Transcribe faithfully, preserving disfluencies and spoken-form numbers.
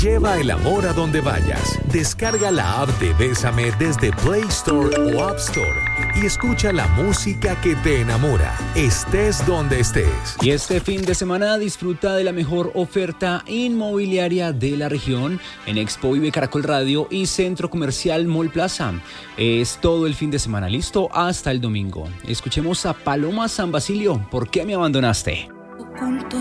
Lleva el amor a donde vayas. Descarga la app de Bésame desde Play Store o App Store y escucha la música que te enamora, estés donde estés. Y este fin de semana disfruta de la mejor oferta inmobiliaria de la región en Expo Vive Caracol Radio y Centro Comercial Mall Plaza. Es todo el fin de semana, listo hasta el domingo. Escuchemos a Paloma San Basilio, ¿por qué me abandonaste? Oculto